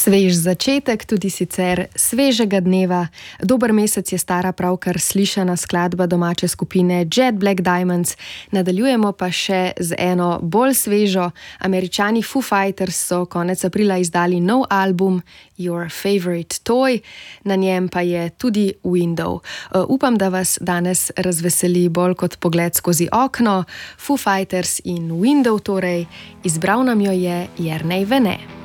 Svež začetek, tudi sicer svežega dneva. Dober mesec je stara pravkar slišana skladba domače skupine Jet Black Diamonds. Nadaljujemo pa še z eno bolj svežo. Američani Foo Fighters so konec aprila izdali nov album Your Favorite Toy, na njem pa je tudi Window. Upam, da vas danes razveseli bolj kot pogled skozi okno. Foo Fighters in Window torej, izbral nam jo je Jernej Vene.